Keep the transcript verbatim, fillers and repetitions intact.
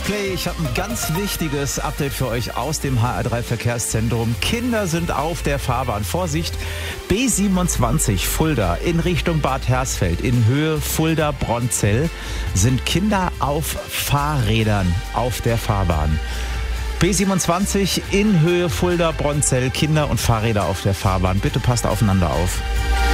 Play. Ich habe ein ganz wichtiges Update für euch aus dem H R drei Verkehrszentrum. Kinder sind auf der Fahrbahn. Vorsicht, B siebenundzwanzig Fulda in Richtung Bad Hersfeld in Höhe Fulda-Bronzell sind Kinder auf Fahrrädern auf der Fahrbahn. B siebenundzwanzig in Höhe Fulda-Bronzell, Kinder und Fahrräder auf der Fahrbahn. Bitte passt aufeinander auf.